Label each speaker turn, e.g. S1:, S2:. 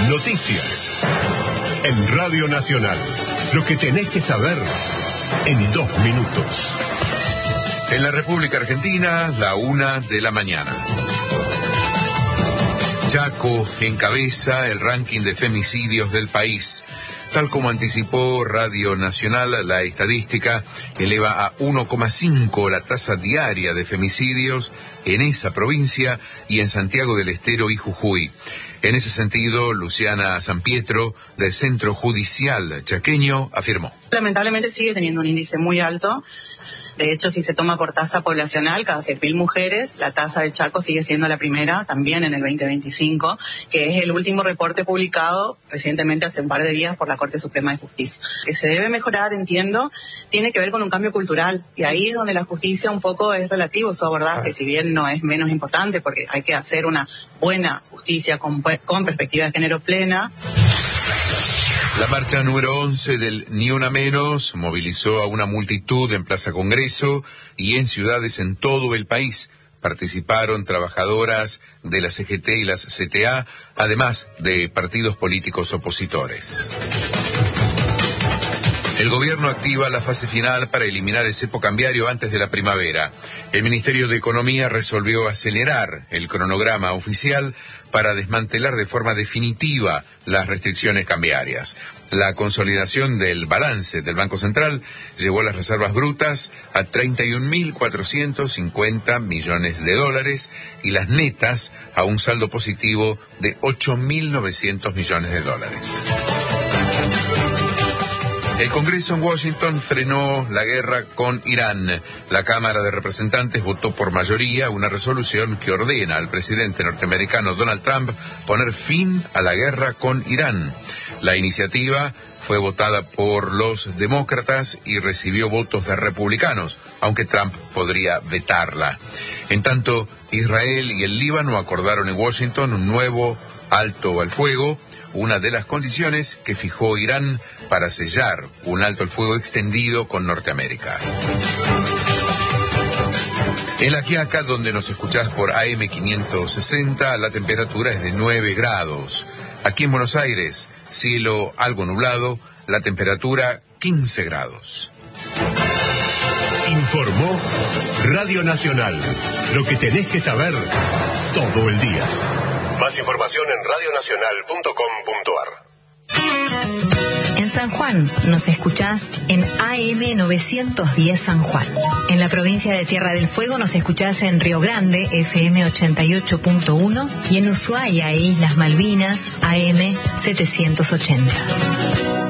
S1: Noticias. En Radio Nacional. Lo que tenés que saber en 2 minutos.
S2: En la República Argentina, la 1:00 a.m. Chaco encabeza el ranking de femicidios del país. Tal como anticipó Radio Nacional, la estadística eleva a 1,5 la tasa diaria de femicidios en esa provincia y en Santiago del Estero y Jujuy. En ese sentido, Luciana Sampietro, del Centro Judicial Chaqueño, afirmó:
S3: lamentablemente sigue teniendo un índice muy alto. De hecho, si se toma por tasa poblacional, cada 100.000 mujeres, la tasa de Chaco sigue siendo la primera, también en el 2025, que es el último reporte publicado recientemente, hace un par de días, por la Corte Suprema de Justicia. Que se debe mejorar, entiendo, tiene que ver con un cambio cultural, y ahí es donde la justicia un poco es relativo su abordaje, si bien no es menos importante, porque hay que hacer una buena justicia con perspectiva de género plena.
S2: La marcha número 11 del Ni Una Menos movilizó a una multitud en Plaza Congreso y en ciudades en todo el país. Participaron trabajadoras de la CGT y las CTA, además de partidos políticos opositores. El gobierno activa la fase final para eliminar el cepo cambiario antes de la primavera. El Ministerio de Economía resolvió acelerar el cronograma oficial para desmantelar de forma definitiva las restricciones cambiarias. La consolidación del balance del Banco Central llevó las reservas brutas a 31.450 millones de dólares y las netas a un saldo positivo de 8.900 millones de dólares. El Congreso en Washington frenó la guerra con Irán. La Cámara de Representantes votó por mayoría una resolución que ordena al presidente norteamericano Donald Trump poner fin a la guerra con Irán. La iniciativa fue votada por los demócratas y recibió votos de republicanos, aunque Trump podría vetarla. En tanto, Israel y el Líbano acordaron en Washington un nuevo alto al fuego, una de las condiciones que fijó Irán para sellar un alto al fuego extendido con Norteamérica. En La Quiaca, donde nos escuchás por AM 560, la temperatura es de 9 grados. Aquí en Buenos Aires, cielo algo nublado, la temperatura 15 grados.
S1: Informó Radio Nacional. Lo que tenés que saber todo el día. Más información en radionacional.com.ar.
S4: En San Juan nos escuchás en AM 910 San Juan. En la provincia de Tierra del Fuego nos escuchás en Río Grande, FM 88.1, y en Ushuaia e Islas Malvinas, AM 780.